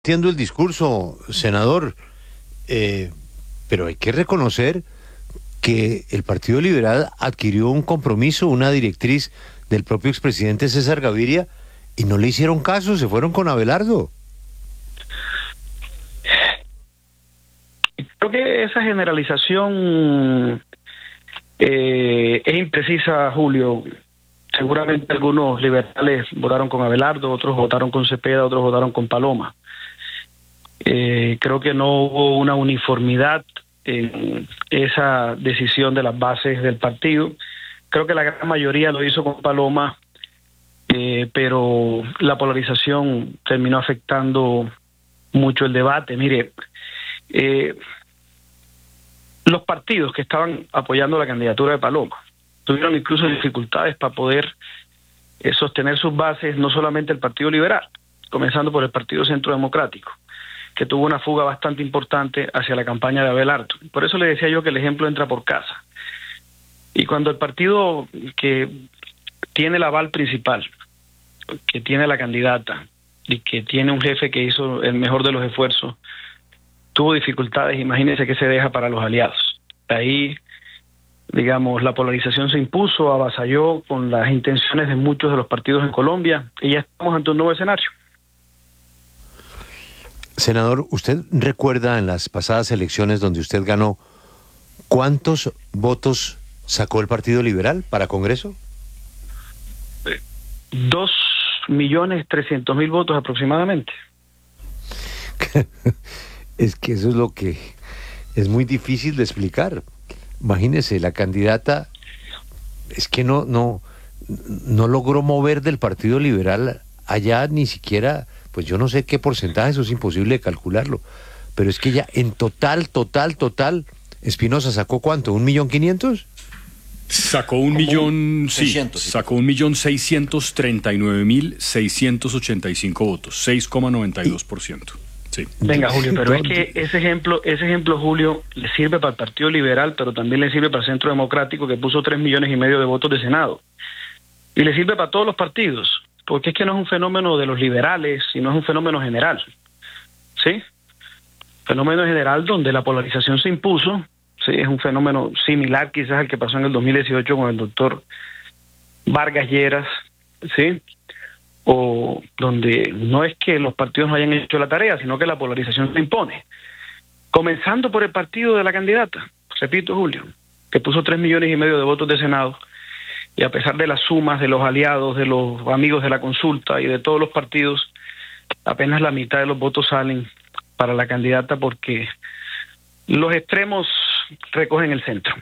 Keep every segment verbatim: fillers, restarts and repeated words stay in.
Entiendo el discurso, senador, eh, pero hay que reconocer que el Partido Liberal adquirió un compromiso, una directriz del propio expresidente César Gaviria y no le hicieron caso, se fueron con Abelardo. Creo que esa generalización eh, es imprecisa, Julio. Seguramente algunos liberales votaron con Abelardo, otros votaron con Cepeda, otros votaron con Paloma. Eh, creo que no hubo una uniformidad en esa decisión de las bases del partido. Creo que la gran mayoría lo hizo con Paloma, eh, pero la polarización terminó afectando mucho el debate. Mire, eh, los partidos que estaban apoyando la candidatura de Paloma tuvieron incluso dificultades para poder eh, sostener sus bases, no solamente el Partido Liberal, comenzando por el Partido Centro Democrático, que tuvo una fuga bastante importante hacia la campaña de Abelardo. Por eso le decía yo que el ejemplo entra por casa. Y cuando el partido que tiene el aval principal, que tiene la candidata y que tiene un jefe que hizo el mejor de los esfuerzos, tuvo dificultades, imagínense qué se deja para los aliados. Ahí, digamos, la polarización se impuso, avasalló con las intenciones de muchos de los partidos en Colombia y ya estamos ante un nuevo escenario. Senador, ¿usted recuerda en las pasadas elecciones donde usted ganó cuántos votos sacó el Partido Liberal para Congreso? Dos millones trescientos mil votos aproximadamente. Es que eso es lo que es muy difícil de explicar. Imagínese, la candidata es que no, no, no logró mover del Partido Liberal allá ni siquiera, pues yo no sé qué porcentaje, eso es imposible de calcularlo, pero es que ya en total, total, total, Espinosa sacó ¿cuánto? ¿Un millón quinientos? Sacó un millón, sí, sacó un millón seiscientos treinta y nueve mil seiscientos ochenta y cinco votos, seis coma noventa y dos por ciento. Sí. Venga, Julio, pero es que ese ejemplo, ese ejemplo, Julio, le sirve para el Partido Liberal, pero también le sirve para el Centro Democrático, que puso tres millones y medio de votos de Senado. Y le sirve para todos los partidos, porque es que no es un fenómeno de los liberales, sino es un fenómeno general. ¿Sí? Fenómeno general donde la polarización se impuso. Sí, es un fenómeno similar quizás al que pasó en el dos mil dieciocho con el doctor Vargas Lleras, ¿sí? O donde no es que los partidos no hayan hecho la tarea, sino que la polarización se impone. Comenzando por el partido de la candidata, repito, Julio, que puso tres millones y medio de votos de Senado, y a pesar de las sumas de los aliados, de los amigos de la consulta y de todos los partidos, apenas la mitad de los votos salen para la candidata porque los extremos recogen el centro.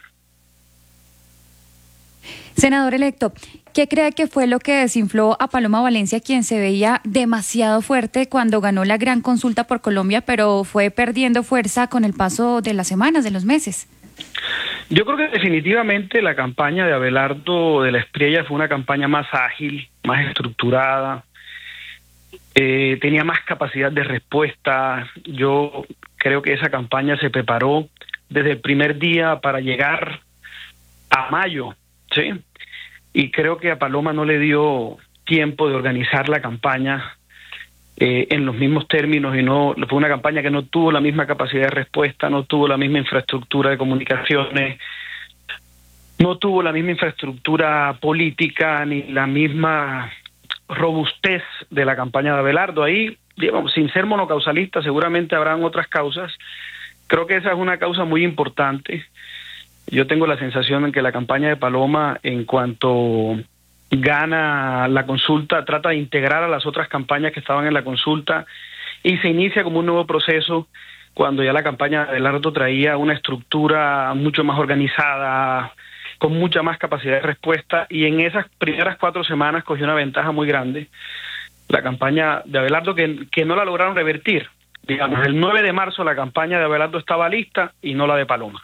Senador electo, ¿qué cree que fue lo que desinfló a Paloma Valencia, quien se veía demasiado fuerte cuando ganó la gran consulta por Colombia, pero fue perdiendo fuerza con el paso de las semanas, de los meses? Yo creo que definitivamente la campaña de Abelardo de la Espriella fue una campaña más ágil, más estructurada, eh, tenía más capacidad de respuesta. Yo creo que esa campaña se preparó desde el primer día para llegar a mayo, ¿sí? Y creo que a Paloma no le dio tiempo de organizar la campaña eh, en los mismos términos, y no fue una campaña que no tuvo la misma capacidad de respuesta, no tuvo la misma infraestructura de comunicaciones, no tuvo la misma infraestructura política ni la misma robustez de la campaña de Abelardo. Ahí, digamos, sin ser monocausalista, seguramente habrán otras causas. Creo que esa es una causa muy importante. Yo tengo la sensación en que la campaña de Paloma, en cuanto gana la consulta, trata de integrar a las otras campañas que estaban en la consulta y se inicia como un nuevo proceso cuando ya la campaña de Abelardo traía una estructura mucho más organizada, con mucha más capacidad de respuesta, y en esas primeras cuatro semanas cogió una ventaja muy grande la campaña de Abelardo que, que no la lograron revertir. Digamos, el nueve de marzo la campaña de Abelardo estaba lista y no la de Paloma.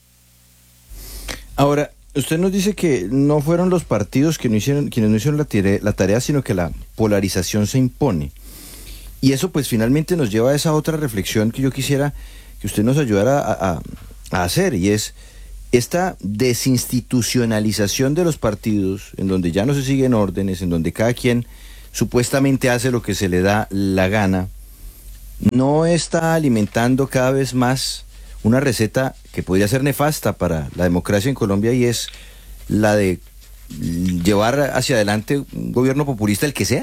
Ahora, usted nos dice que no fueron los partidos que no hicieron, quienes no hicieron la, tarea, la tarea, sino que la polarización se impone. Y eso pues finalmente nos lleva a esa otra reflexión que yo quisiera que usted nos ayudara a, a, a hacer, y es esta desinstitucionalización de los partidos, en donde ya no se siguen órdenes, en donde cada quien supuestamente hace lo que se le da la gana. no está alimentando cada vez más una receta que podría ser nefasta para la democracia en Colombia, y es la de llevar hacia adelante un gobierno populista, el que sea?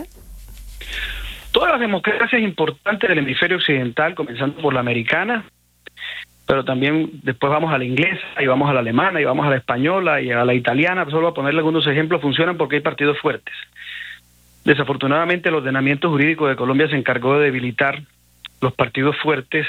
Todas las democracias importantes del hemisferio occidental, comenzando por la americana, pero también después vamos a la inglesa, y vamos a la alemana, y vamos a la española, y a la italiana, solo a ponerle algunos ejemplos, funcionan porque hay partidos fuertes. Desafortunadamente el ordenamiento jurídico de Colombia se encargó de debilitar los partidos fuertes,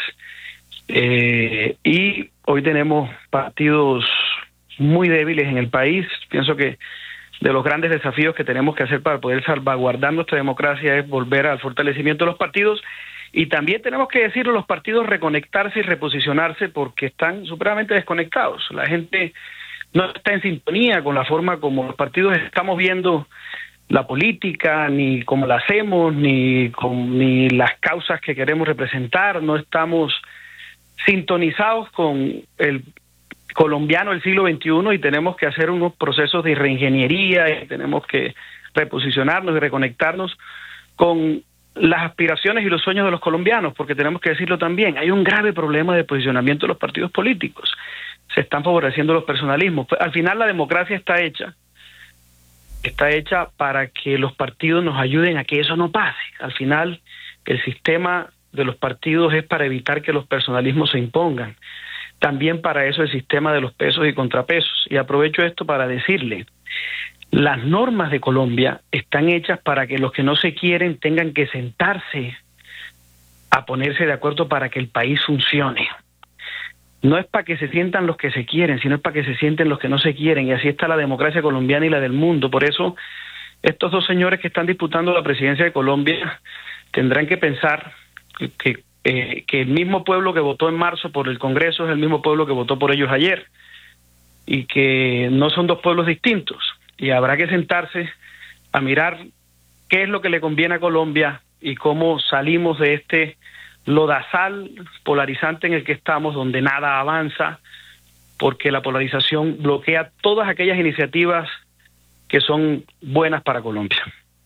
eh, y hoy tenemos partidos muy débiles en el país. Pienso que de los grandes desafíos que tenemos que hacer para poder salvaguardar nuestra democracia es volver al fortalecimiento de los partidos, y también tenemos que decirlo, los partidos reconectarse y reposicionarse porque están supremamente desconectados. La gente no está en sintonía con la forma como los partidos estamos viendo la política, ni cómo la hacemos, ni, con, ni las causas que queremos representar. No estamos sintonizados con el colombiano del siglo veintiuno, y tenemos que hacer unos procesos de reingeniería, y tenemos que reposicionarnos y reconectarnos con las aspiraciones y los sueños de los colombianos, porque tenemos que decirlo también, hay un grave problema de posicionamiento de los partidos políticos. Se están favoreciendo los personalismos. Al final la democracia está hecha, está hecha para que los partidos nos ayuden a que eso no pase. Al final el sistema de los partidos es para evitar que los personalismos se impongan. También para eso el sistema de los pesos y contrapesos. Y aprovecho esto para decirle, las normas de Colombia están hechas para que los que no se quieren tengan que sentarse a ponerse de acuerdo para que el país funcione. No es para que se sientan los que se quieren, sino es para que se sienten los que no se quieren. Y así está la democracia colombiana y la del mundo. Por eso estos dos señores que están disputando la presidencia de Colombia tendrán que pensar que, que, eh, que el mismo pueblo que votó en marzo por el Congreso es el mismo pueblo que votó por ellos ayer, y que no son dos pueblos distintos. Y habrá que sentarse a mirar qué es lo que le conviene a Colombia y cómo salimos de este lodazal polarizante en el que estamos, donde nada avanza, porque la polarización bloquea todas aquellas iniciativas que son buenas para Colombia.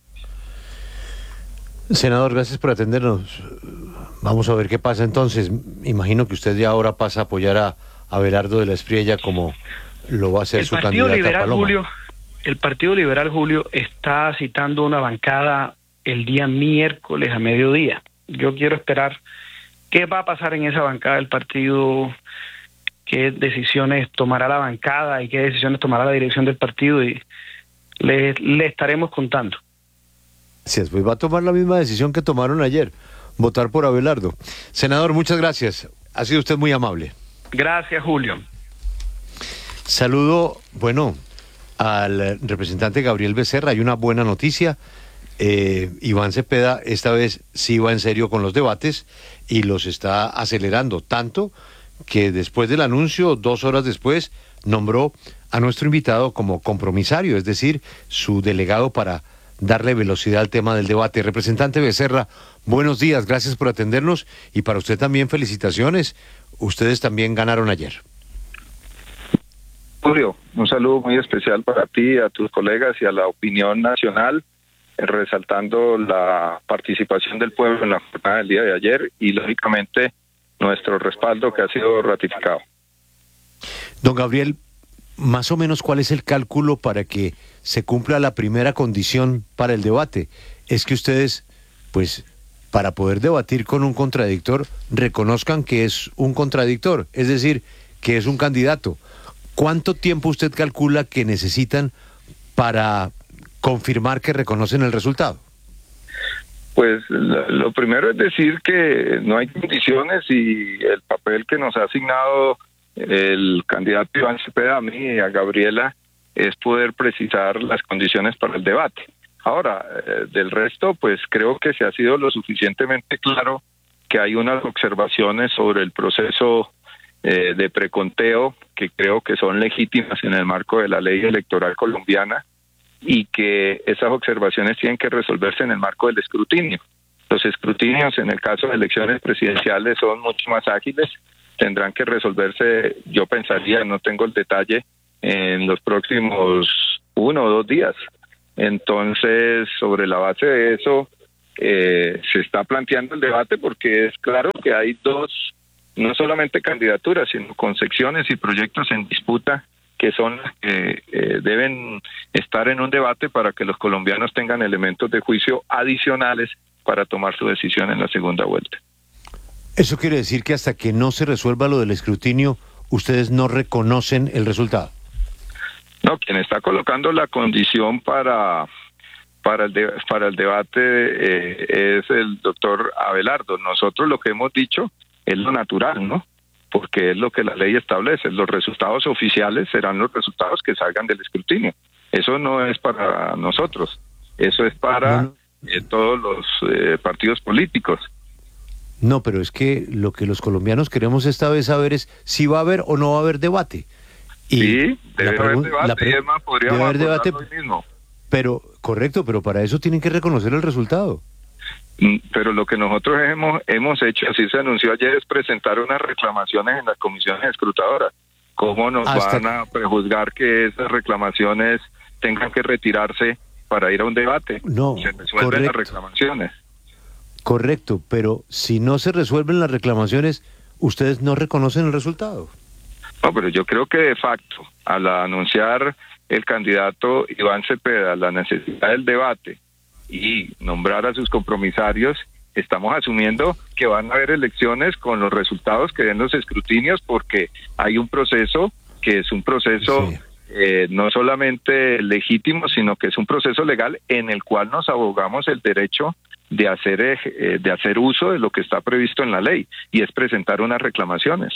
Senador, gracias por atendernos. Vamos a ver qué pasa entonces. Imagino que usted ya ahora pasa a apoyar a Abelardo de la Espriella como lo va a hacer el su Partido candidata Liberal, Paloma. Julio, el Partido Liberal, Julio, está citando una bancada el día miércoles a mediodía. Yo quiero esperar qué va a pasar en esa bancada del partido, qué decisiones tomará la bancada y qué decisiones tomará la dirección del partido, y le, le estaremos contando. Sí, pues va a tomar la misma decisión que tomaron ayer, votar por Abelardo. Senador, muchas gracias. Ha sido usted muy amable. Gracias, Julio. Saludo, bueno, al representante Gabriel Becerra. Hay una buena noticia. Eh, Iván Cepeda esta vez sí va en serio con los debates y los está acelerando, tanto que después del anuncio, dos horas después, nombró a nuestro invitado como compromisario, es decir, su delegado para darle velocidad al tema del debate. Representante Becerra, buenos días, gracias por atendernos, y para usted también felicitaciones. Ustedes también ganaron ayer. Julio, un saludo muy especial para ti, a tus colegas y a la opinión nacional, eh, resaltando la participación del pueblo en la jornada del día de ayer y, lógicamente, nuestro respaldo que ha sido ratificado. Don Gabriel, más o menos, ¿cuál es el cálculo para que se cumpla la primera condición para el debate? Es que ustedes, pues, para poder debatir con un contradictor, reconozcan que es un contradictor, es decir, que es un candidato. ¿Cuánto tiempo usted calcula que necesitan para confirmar que reconocen el resultado? Pues lo primero es decir que no hay condiciones, y el papel que nos ha asignado el candidato Iván Cepeda, a mí y a Gabriela, es poder precisar las condiciones para el debate. Ahora, eh, del resto, pues creo que se ha sido lo suficientemente claro que hay unas observaciones sobre el proceso eh, de preconteo que creo que son legítimas en el marco de la ley electoral colombiana, y que esas observaciones tienen que resolverse en el marco del escrutinio. Los escrutinios en el caso de elecciones presidenciales son mucho más ágiles, tendrán que resolverse, yo pensaría, no tengo el detalle, en los próximos uno o dos días. Entonces, sobre la base de eso, eh, se está planteando el debate, porque es claro que hay dos, no solamente candidaturas, sino concepciones y proyectos en disputa que son las que eh, deben estar en un debate para que los colombianos tengan elementos de juicio adicionales para tomar su decisión en la segunda vuelta. Eso quiere decir que hasta que no se resuelva lo del escrutinio, ustedes no reconocen el resultado. No, quien está colocando la condición para para el de, para el debate eh, es el doctor Abelardo. Nosotros lo que hemos dicho es lo natural, ¿no? Porque es lo que la ley establece. Los resultados oficiales serán los resultados que salgan del escrutinio. Eso no es para nosotros, eso es para no, no. Eh, todos los eh, partidos políticos. No, pero es que lo que los colombianos queremos esta vez saber es si va a haber o no va a haber debate. Y sí, debe haber debate, y además podríamos debe haber debate, hoy mismo. Pero, correcto, pero para eso tienen que reconocer el resultado. Pero lo que nosotros hemos hemos hecho, así se anunció ayer, es presentar unas reclamaciones en las comisiones escrutadoras. ¿Cómo nos Hasta... van a prejuzgar que esas reclamaciones tengan que retirarse para ir a un debate? No, se resuelven correcto. las reclamaciones. Correcto, pero si no se resuelven las reclamaciones, ustedes no reconocen el resultado. No, pero yo creo que de facto, al anunciar el candidato Iván Cepeda la necesidad del debate y nombrar a sus compromisarios, estamos asumiendo que van a haber elecciones con los resultados que den los escrutinios, porque hay un proceso que es un proceso sí. eh, no solamente legítimo, sino que es un proceso legal en el cual nos abogamos el derecho de hacer eh, de hacer uso de lo que está previsto en la ley, y es presentar unas reclamaciones.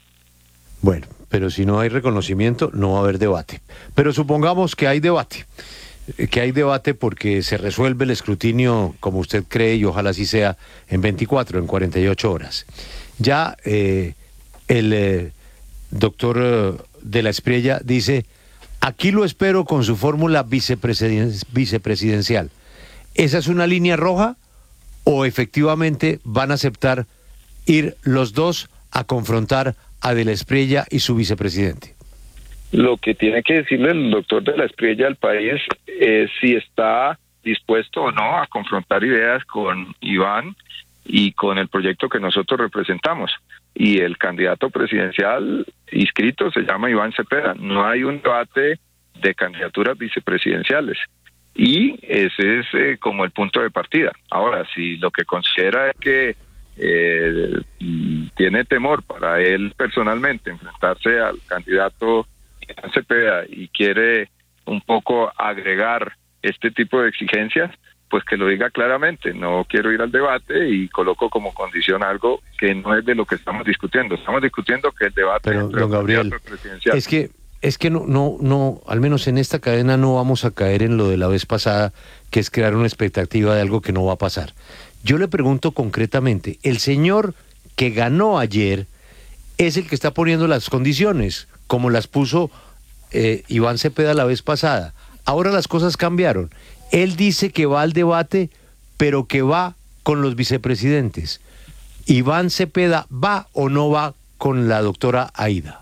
Bueno, pero si no hay reconocimiento, no va a haber debate. Pero supongamos que hay debate, que hay debate porque se resuelve el escrutinio como usted cree, y ojalá así sea, en veinticuatro, en cuarenta y ocho horas. Ya eh, el eh, doctor eh, de la Espriella dice, aquí lo espero con su fórmula vicepresiden vicepresidencial. ¿Esa es una línea roja o efectivamente van a aceptar ir los dos a confrontar a de la Espriella y su vicepresidente? Lo que tiene que decirle el doctor de la Espriella al país es si está dispuesto o no a confrontar ideas con Iván y con el proyecto que nosotros representamos. Y el candidato presidencial inscrito se llama Iván Cepeda. No hay un debate de candidaturas vicepresidenciales. Y ese es eh, como el punto de partida. Ahora, si lo que considera es que eh, tiene temor para él personalmente enfrentarse al candidato Iván Cepeda y quiere un poco agregar este tipo de exigencias, pues que lo diga claramente. No quiero ir al debate y coloco como condición algo que no es de lo que estamos discutiendo. Estamos discutiendo que el debate Pero, don Gabriel, presidencial. es que Es que no, no, no, al menos en esta cadena no vamos a caer en lo de la vez pasada, que es crear una expectativa de algo que no va a pasar. Yo le pregunto concretamente, el señor que ganó ayer es el que está poniendo las condiciones, como las puso eh, Iván Cepeda la vez pasada. Ahora las cosas cambiaron. Él dice que va al debate, pero que va con los vicepresidentes. ¿Iván Cepeda va o no va con la doctora Aida?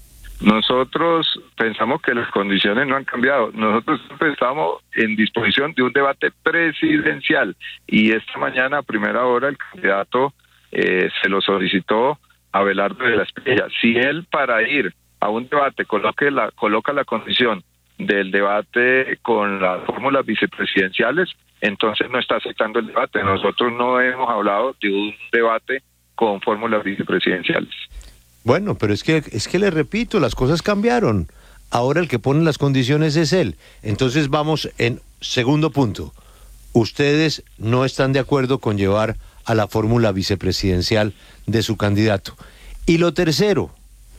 Nosotros pensamos que las condiciones no han cambiado. Nosotros estamos en disposición de un debate presidencial, y esta mañana a primera hora el candidato eh, se lo solicitó a Abelardo de la Espriella. Si él para ir a un debate coloque la, coloca la condición del debate con las fórmulas vicepresidenciales, entonces no está aceptando el debate. Nosotros no hemos hablado de un debate con fórmulas vicepresidenciales. Bueno, pero es que, es que le repito, las cosas cambiaron. Ahora el que pone las condiciones es él. Entonces vamos en segundo punto. Ustedes no están de acuerdo con llevar a la fórmula vicepresidencial de su candidato. Y lo tercero,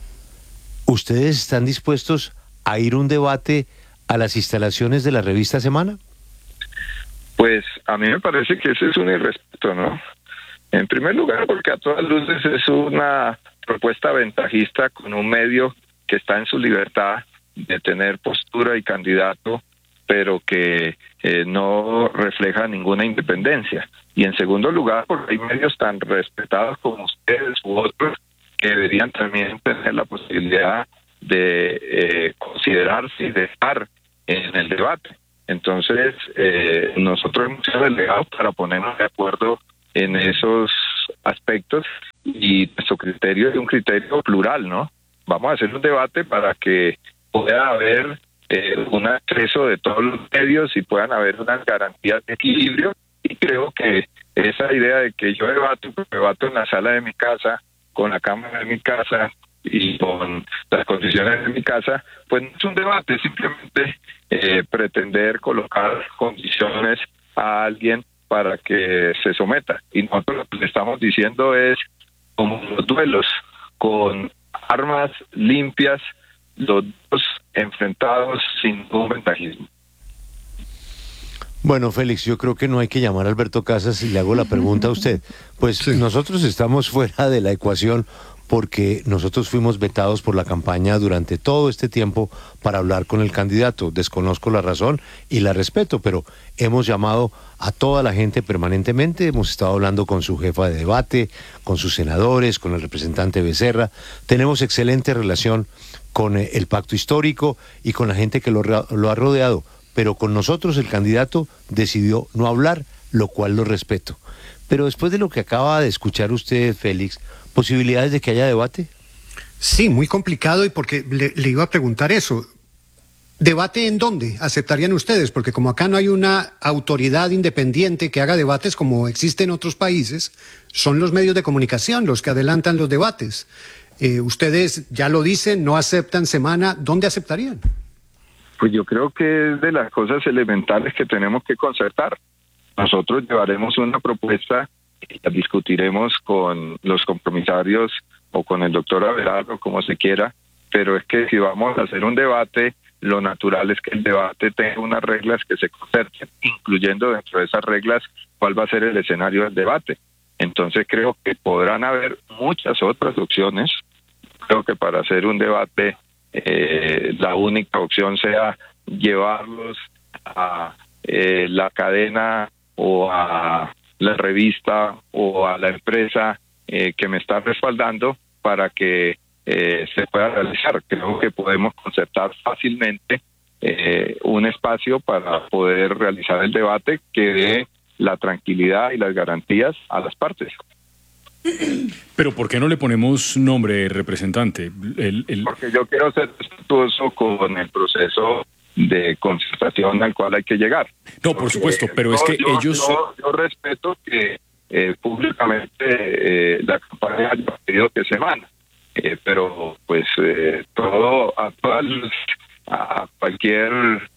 ¿ustedes están dispuestos a ir a un debate a las instalaciones de la revista Semana? Pues a mí me parece que ese es un irrespeto, ¿no? En primer lugar, porque a todas luces es una propuesta ventajista con un medio que está en su libertad de tener postura y candidato, pero que eh, no refleja ninguna independencia. Y en segundo lugar, porque hay medios tan respetados como ustedes u otros que deberían también tener la posibilidad de eh, considerarse y de estar en el debate. Entonces, eh, nosotros hemos sido delegados para ponernos de acuerdo en esos aspectos y nuestro criterio es un criterio plural, ¿no? Vamos a hacer un debate para que pueda haber eh, un acceso de todos los medios y puedan haber unas garantías de equilibrio, y creo que esa idea de que yo debato, debato en la sala de mi casa, con la cámara de mi casa y con las condiciones de mi casa, pues no es un debate, es simplemente eh, pretender colocar condiciones a alguien para que se someta. Y nosotros lo que le estamos diciendo es, como los duelos, con armas limpias, los dos enfrentados sin ningún ventajismo. Bueno, Félix, yo creo que no hay que llamar a Alberto Casas y le hago la pregunta a usted. Pues sí, nosotros estamos fuera de la ecuación porque nosotros fuimos vetados por la campaña durante todo este tiempo para hablar con el candidato. Desconozco la razón y la respeto, pero hemos llamado a toda la gente permanentemente, hemos estado hablando con su jefa de debate, con sus senadores, con el representante Becerra. Tenemos excelente relación con el pacto histórico y con la gente que lo, lo ha rodeado, pero con nosotros el candidato decidió no hablar, lo cual lo respeto. Pero después de lo que acaba de escuchar usted, Félix, ¿posibilidades de que haya debate? Sí, muy complicado, y porque le, le iba a preguntar eso. ¿Debate en dónde aceptarían ustedes? Porque como acá no hay una autoridad independiente que haga debates como existe en otros países, son los medios de comunicación los que adelantan los debates. Eh, ustedes ya lo dicen, no aceptan semana, ¿dónde aceptarían? Pues yo creo que es de las cosas elementales que tenemos que concertar. Nosotros llevaremos una propuesta y la discutiremos con los compromisarios o con el doctor Abelardo, como se quiera, pero es que si vamos a hacer un debate, lo natural es que el debate tenga unas reglas que se concerten, incluyendo dentro de esas reglas cuál va a ser el escenario del debate. Entonces creo que podrán haber muchas otras opciones. Creo que para hacer un debate eh, la única opción sea llevarlos a eh, la cadena o a la revista o a la empresa eh, que me está respaldando para que eh, se pueda realizar. Creo que podemos concertar fácilmente eh, un espacio para poder realizar el debate que dé la tranquilidad y las garantías a las partes. Pero ¿por qué no le ponemos nombre, representante? El, el... Porque yo quiero ser respetuoso con el proceso de concertación al cual hay que llegar. No, por supuesto, pero es que yo, ellos... Yo, yo respeto que eh, públicamente eh, la campaña haya pedido que se van, eh, pero pues eh, todo a, todas, a cualquier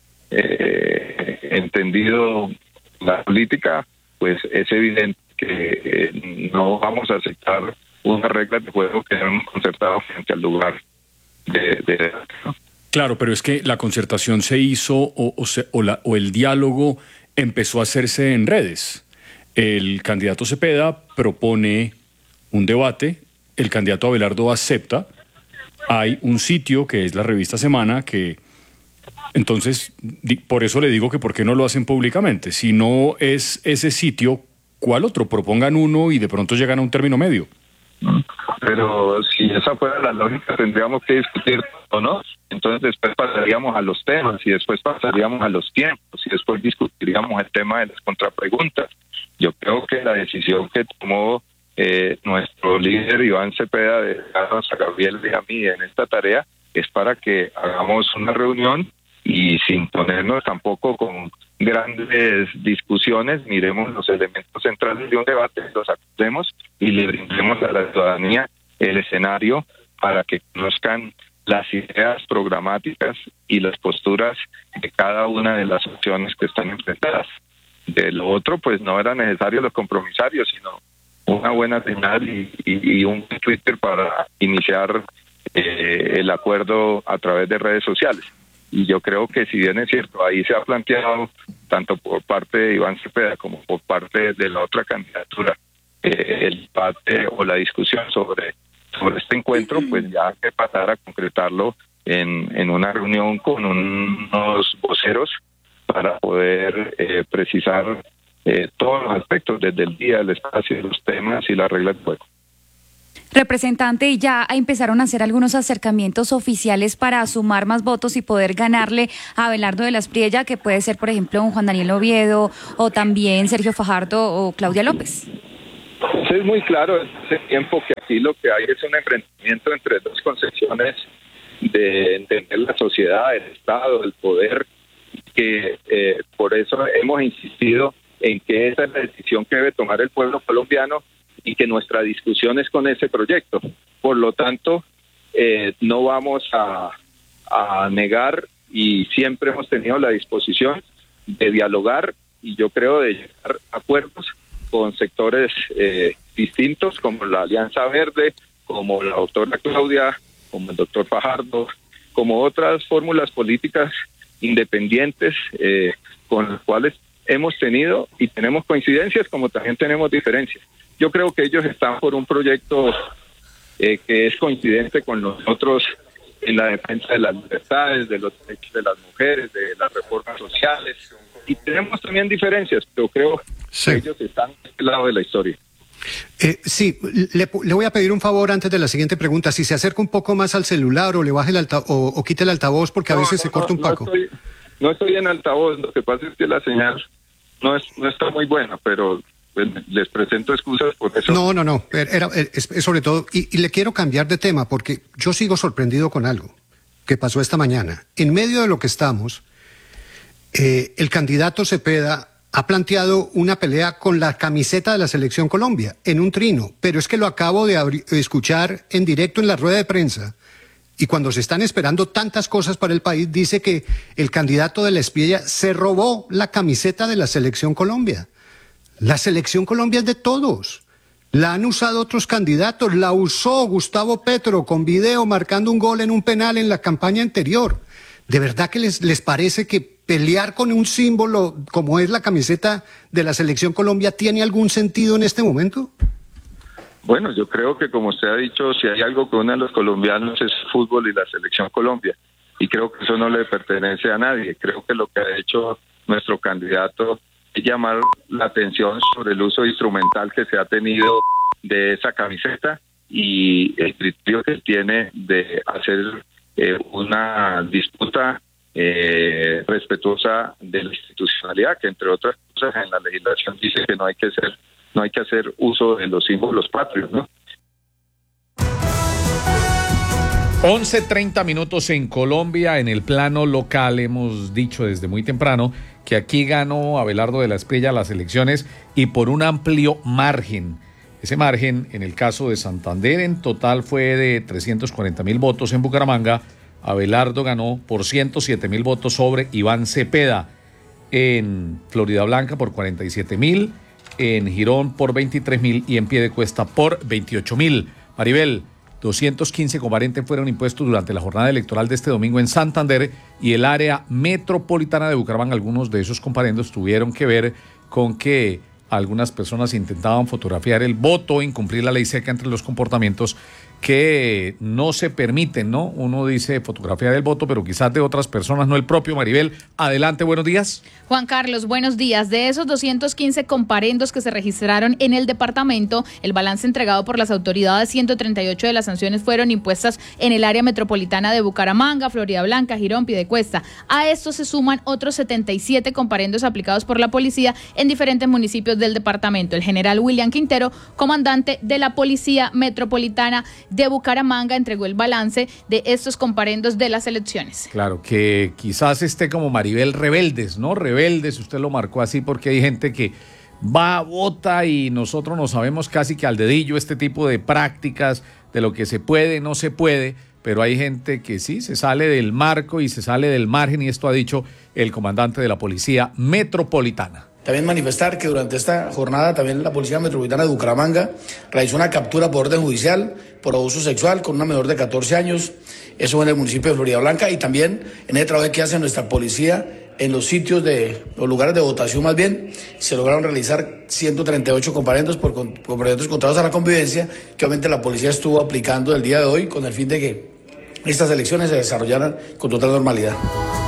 eh, entendido la política, pues es evidente que eh, no vamos a aceptar unas reglas de juego que hemos concertado frente al lugar de... de ¿no? Claro, pero es que la concertación se hizo o, o, se, o, la, o el diálogo empezó a hacerse en redes. El candidato Cepeda propone un debate, el candidato Abelardo acepta, hay un sitio que es la revista Semana que... Entonces, di, por eso le digo que por qué no lo hacen públicamente. Si no es ese sitio, ¿cuál otro? Propongan uno y de pronto llegan a un término medio. Pero si esa fuera la lógica, tendríamos que discutir, ¿o no? Entonces después pasaríamos a los temas y después pasaríamos a los tiempos y después discutiríamos el tema de las contrapreguntas. Yo creo que la decisión que tomó eh, nuestro líder Iván Cepeda de dejarnos a Gabriel y a mí en esta tarea es para que hagamos una reunión y sin ponernos tampoco con grandes discusiones, miremos los elementos centrales de un debate, los acordemos y le brindemos a la ciudadanía el escenario para que conozcan las ideas programáticas y las posturas de cada una de las opciones que están enfrentadas. De lo otro, pues no era necesario los compromisarios, sino una buena señal y, y, y un Twitter para iniciar eh, el acuerdo a través de redes sociales. Y yo creo que si bien es cierto, ahí se ha planteado, tanto por parte de Iván Cepeda como por parte de la otra candidatura, eh, el debate o la discusión sobre, sobre este encuentro, pues ya hay que pasar a concretarlo en, en una reunión con unos voceros para poder eh, precisar eh, todos los aspectos, desde el día, el espacio, los temas y las reglas de juego. Representante, y ya empezaron a hacer algunos acercamientos oficiales para sumar más votos y poder ganarle a Abelardo de la Espriella, que puede ser, por ejemplo, un Juan Daniel Oviedo o también Sergio Fajardo o Claudia López. Pues es muy claro desde hace tiempo que aquí lo que hay es un enfrentamiento entre dos concepciones de entender la sociedad, el Estado, el poder, que eh, por eso hemos insistido en que esa es la decisión que debe tomar el pueblo colombiano y que nuestra discusión es con ese proyecto. Por lo tanto, eh, no vamos a, a negar y siempre hemos tenido la disposición de dialogar y yo creo de llegar a acuerdos con sectores eh, distintos como la Alianza Verde, como la doctora Claudia, como el doctor Fajardo, como otras fórmulas políticas independientes eh, con las cuales hemos tenido y tenemos coincidencias como también tenemos diferencias. Yo creo que ellos están por un proyecto eh, que es coincidente con nosotros en la defensa de las libertades, de los derechos de las mujeres, de las reformas sociales. Y tenemos también diferencias, pero creo sí. que ellos están a este lado de la historia. Eh, sí, le, le voy a pedir un favor antes de la siguiente pregunta. Si se acerca un poco más al celular o le baje el alta, o, o quite el altavoz porque no, a veces no, se corta no, un poco. No estoy, no estoy en altavoz, lo que pasa es que la señal no, es, no está muy buena, pero... Pues les presento excusas por eso. No, no, no, era, es, es sobre todo, y, y le quiero cambiar de tema porque yo sigo sorprendido con algo que pasó esta mañana. En medio de lo que estamos, eh, el candidato Cepeda ha planteado una pelea con la camiseta de la Selección Colombia, en un trino, pero es que lo acabo de abrir, escuchar en directo en la rueda de prensa, y cuando se están esperando tantas cosas para el país, dice que el candidato de la Espriella se robó la camiseta de la Selección Colombia. La Selección Colombia es de todos. La han usado otros candidatos. La usó Gustavo Petro con video marcando un gol en un penal en la campaña anterior. ¿De verdad que les, les parece que pelear con un símbolo como es la camiseta de la Selección Colombia tiene algún sentido en este momento? Bueno, yo creo que como usted ha dicho, si hay algo que une a los colombianos es el fútbol y la Selección Colombia. Y creo que eso no le pertenece a nadie. Creo que lo que ha hecho nuestro candidato llamar la atención sobre el uso instrumental que se ha tenido de esa camiseta y el criterio que tiene de hacer eh, una disputa eh, respetuosa de la institucionalidad, que entre otras cosas en la legislación dice que no hay que hacer no hay que hacer uso de los símbolos patrios, ¿no? once treinta minutos en Colombia. En el plano local hemos dicho desde muy temprano que aquí ganó Abelardo de la Espriella las elecciones y por un amplio margen. Ese margen, en el caso de Santander, en total fue de trescientos cuarenta mil votos. En Bucaramanga, Abelardo ganó por ciento siete mil votos sobre Iván Cepeda. En Floridablanca por cuarenta y siete mil, en Girón por veintitrés mil y en Piedecuesta por veintiocho mil. Maribel, doscientos quince comparentes fueron impuestos durante la jornada electoral de este domingo en Santander y el área metropolitana de Bucaramanga. Algunos de esos comparendos tuvieron que ver con que algunas personas intentaban fotografiar el voto, incumplir la ley seca entre los comportamientos que no se permiten, ¿no? Uno dice fotografiar el voto, pero quizás de otras personas, no el propio. Maribel, adelante, buenos días. Juan Carlos, buenos días. De esos doscientos quince comparendos que se registraron en el departamento, el balance entregado por las autoridades, ciento treinta y ocho de las sanciones fueron impuestas en el área metropolitana de Bucaramanga, Floridablanca, Girón, Piedecuesta. A estos se suman otros setenta y siete comparendos aplicados por la policía en diferentes municipios del departamento. El general William Quintero, comandante de la Policía Metropolitana de Bucaramanga, entregó el balance de estos comparendos de las elecciones. Claro, que quizás esté como Maribel rebeldes, ¿no? Rebeldes, usted lo marcó así porque hay gente que va, vota y nosotros no sabemos casi que al dedillo este tipo de prácticas, de lo que se puede, no se puede, pero hay gente que sí, se sale del marco y se sale del margen, y esto ha dicho el comandante de la Policía Metropolitana. También manifestar que durante esta jornada también la Policía Metropolitana de Bucaramanga realizó una captura por orden judicial por abuso sexual con una menor de catorce años, eso en el municipio de Floridablanca, y también en el trabajo que hace nuestra policía en los sitios de los lugares de votación. Más bien se lograron realizar ciento treinta y ocho comparendos por comparendos contrarios a la convivencia, que obviamente la policía estuvo aplicando el día de hoy con el fin de que estas elecciones se desarrollaran con total normalidad.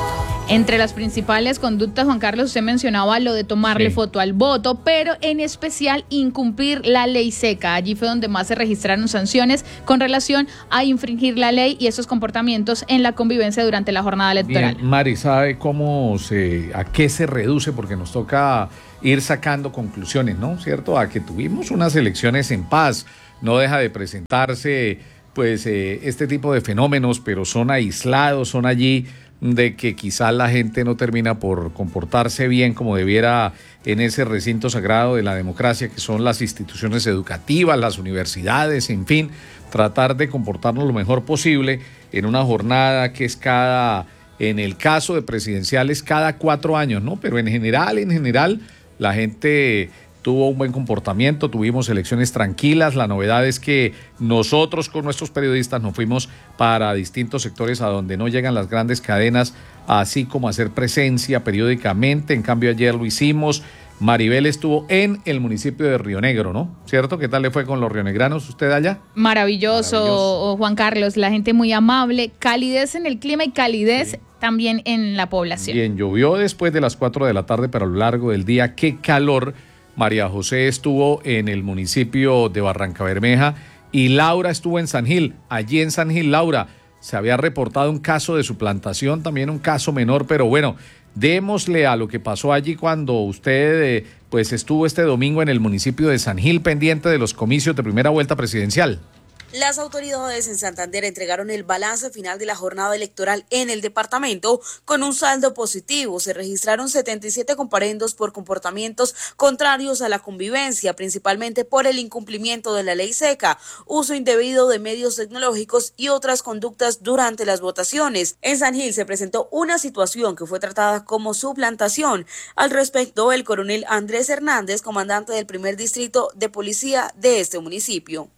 Entre las principales conductas, Juan Carlos, usted mencionaba lo de tomarle Sí. foto al voto, pero en especial incumplir la ley seca. Allí fue donde más se registraron sanciones con relación a infringir la ley y esos comportamientos en la convivencia durante la jornada electoral. Bien, Mari, ¿sabe cómo se, a qué se reduce? Porque nos toca ir sacando conclusiones, ¿no? ¿Cierto? A que tuvimos unas elecciones en paz. No deja de presentarse, pues, eh, este tipo de fenómenos, pero son aislados, son allí de que quizás la gente no termina por comportarse bien como debiera en ese recinto sagrado de la democracia, que son las instituciones educativas, las universidades, en fin, tratar de comportarnos lo mejor posible en una jornada que es cada, en el caso de presidenciales, cada cuatro años, ¿no? Pero en general, en general, la gente tuvo un buen comportamiento, tuvimos elecciones tranquilas. La novedad es que nosotros con nuestros periodistas nos fuimos para distintos sectores a donde no llegan las grandes cadenas, así como hacer presencia periódicamente. En cambio, ayer lo hicimos. Maribel estuvo en el municipio de Río Negro, ¿no? ¿Cierto? ¿Qué tal le fue con los rionegranos usted allá? Maravilloso, Maravilloso. Juan Carlos, la gente muy amable, calidez en el clima y calidez Sí. también en la población. Bien, llovió después de las cuatro de la tarde, pero a lo largo del día, qué calor. María José estuvo en el municipio de Barrancabermeja y Laura estuvo en San Gil. Allí en San Gil, Laura, se había reportado un caso de suplantación, también un caso menor, pero bueno, démosle a lo que pasó allí cuando usted eh, pues estuvo este domingo en el municipio de San Gil pendiente de los comicios de primera vuelta presidencial. Las autoridades en Santander entregaron el balance final de la jornada electoral en el departamento con un saldo positivo. Se registraron setenta y siete comparendos por comportamientos contrarios a la convivencia, principalmente por el incumplimiento de la ley seca, uso indebido de medios tecnológicos y otras conductas durante las votaciones. En San Gil se presentó una situación que fue tratada como suplantación. Al respecto, el coronel Andrés Hernández, comandante del primer distrito de policía de este municipio.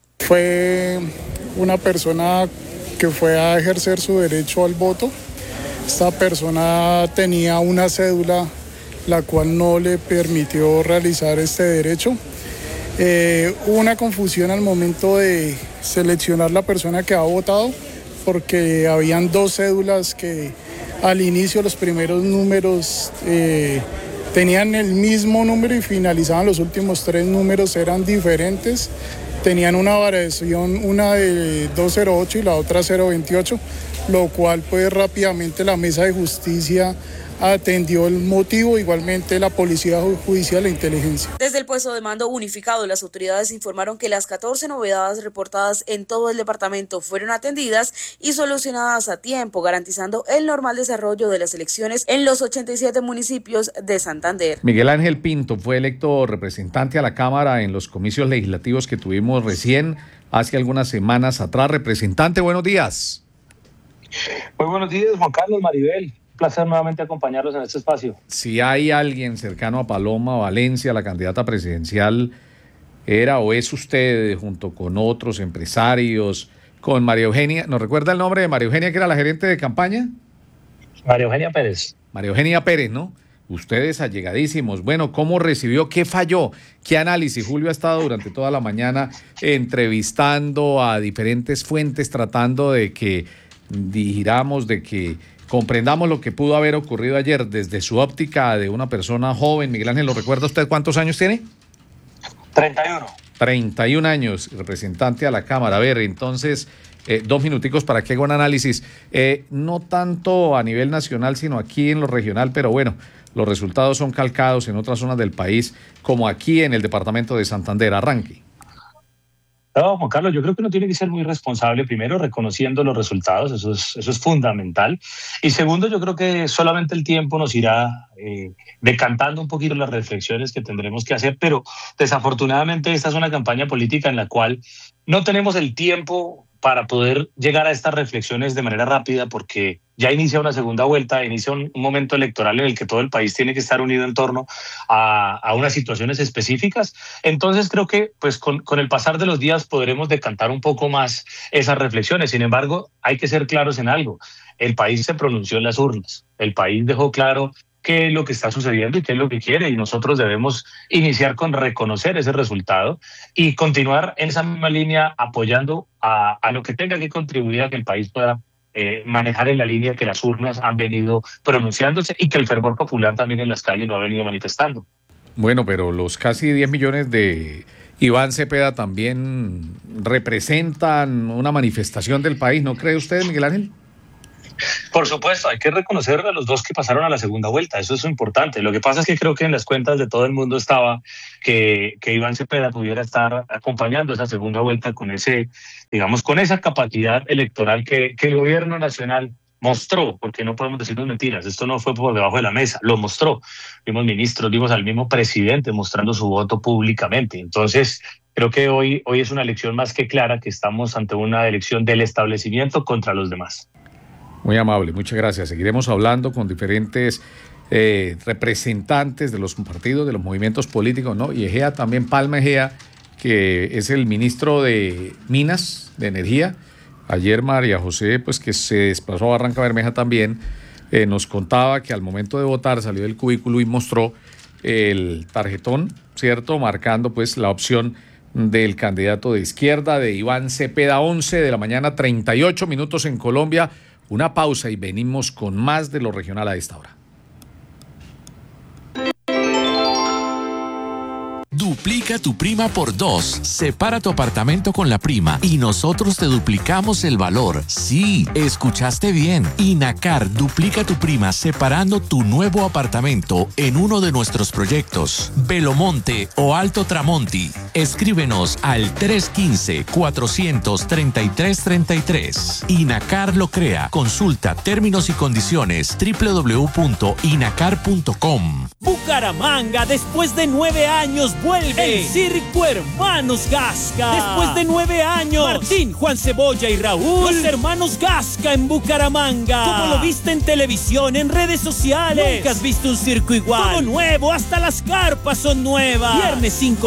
Fue una persona que fue a ejercer su derecho al voto. Esta persona tenía una cédula la cual no le permitió realizar este derecho. Eh, hubo una confusión al momento de seleccionar la persona que ha votado porque habían dos cédulas que al inicio los primeros números eh, tenían el mismo número y finalizaban los últimos tres números, eran diferentes. Tenían una variación, una de doscientos ocho y la otra cero veintiocho, lo cual pues rápidamente la mesa de justicia atendió el motivo, igualmente la policía judicial e inteligencia. Desde el puesto de mando unificado, las autoridades informaron que las catorce novedades reportadas en todo el departamento fueron atendidas y solucionadas a tiempo, garantizando el normal desarrollo de las elecciones en los ochenta y siete municipios de Santander. Miguel Ángel Pinto fue electo representante a la Cámara en los comicios legislativos que tuvimos recién, hace algunas semanas atrás. Representante, buenos días. Muy buenos días, Juan Carlos, Maribel. Un placer nuevamente acompañarlos en este espacio. Si hay alguien cercano a Paloma Valencia, la candidata presidencial, era o es usted, junto con otros empresarios, con María Eugenia, ¿nos recuerda el nombre de María Eugenia, que era la gerente de campaña? María Eugenia Pérez. María Eugenia Pérez, ¿no? Ustedes allegadísimos. Bueno, ¿cómo recibió? ¿Qué falló? ¿Qué análisis? Julio ha estado durante toda la mañana entrevistando a diferentes fuentes, tratando de que digamos, de que comprendamos lo que pudo haber ocurrido ayer desde su óptica de una persona joven. Miguel Ángel, ¿lo recuerda usted cuántos años tiene? treinta y uno. treinta y un años, representante a la Cámara. A ver, entonces, eh, dos minuticos para que haga un análisis, eh, no tanto a nivel nacional, sino aquí en lo regional, pero bueno, los resultados son calcados en otras zonas del país, como aquí en el departamento de Santander. Arranque. No, Juan Carlos, yo creo que uno tiene que ser muy responsable, primero reconociendo los resultados, eso es, eso es fundamental, y segundo, yo creo que solamente el tiempo nos irá eh, decantando un poquito las reflexiones que tendremos que hacer, pero desafortunadamente esta es una campaña política en la cual no tenemos el tiempo para poder llegar a estas reflexiones de manera rápida, porque ya inicia una segunda vuelta, inicia un, un momento electoral en el que todo el país tiene que estar unido en torno a, a unas situaciones específicas. Entonces creo que pues con, con el pasar de los días podremos decantar un poco más esas reflexiones. Sin embargo, hay que ser claros en algo. El país se pronunció en las urnas. El país dejó claro qué es lo que está sucediendo y qué es lo que quiere, y nosotros debemos iniciar con reconocer ese resultado y continuar en esa misma línea apoyando a, a lo que tenga que contribuir a que el país pueda eh, manejar en la línea que las urnas han venido pronunciándose y que el fervor popular también en las calles lo ha venido manifestando. Bueno, pero los casi diez millones de Iván Cepeda también representan una manifestación del país, ¿no cree usted, Miguel Ángel? Por supuesto, hay que reconocer a los dos que pasaron a la segunda vuelta, eso es importante. Lo que pasa es que creo que en las cuentas de todo el mundo estaba que, que Iván Cepeda pudiera estar acompañando esa segunda vuelta con ese, digamos, con esa capacidad electoral que, que el gobierno nacional mostró, porque no podemos decirnos mentiras, esto no fue por debajo de la mesa, lo mostró. Vimos ministros, vimos al mismo presidente mostrando su voto públicamente. Entonces, creo que hoy, hoy es una elección más que clara, que estamos ante una elección del establecimiento contra los demás. Muy amable, muchas gracias. Seguiremos hablando con diferentes eh, representantes de los partidos, de los movimientos políticos, ¿no? Y Egea también, Palma Egea, que es el ministro de Minas, de Energía. Ayer María José, pues que se desplazó a Barranca Bermeja también, eh, nos contaba que al momento de votar salió del cubículo y mostró el tarjetón, ¿cierto? Marcando pues la opción del candidato de izquierda, de Iván Cepeda. Once de la mañana, treinta y ocho minutos en Colombia. Una pausa y venimos con más de lo regional a esta hora. Duplica tu prima por dos. Separa tu apartamento con la prima y nosotros te duplicamos el valor. Sí, escuchaste bien. Inacar duplica tu prima separando tu nuevo apartamento en uno de nuestros proyectos. Belomonte o Alto Tramonti. Escríbenos al tres uno cinco, cuatro tres tres, tres tres tres. Inacar lo crea. Consulta términos y condiciones doble u doble u doble u punto inacar punto com. Bucaramanga, después de nueve años, vuelve el Circo Hermanos Gasca. Después de nueve años, Martín, Juan Cebolla y Raúl, los hermanos Gasca en Bucaramanga. Como lo viste en televisión, en redes sociales. Nunca has visto un circo igual. Todo nuevo, hasta las carpas son nuevas. Viernes cinco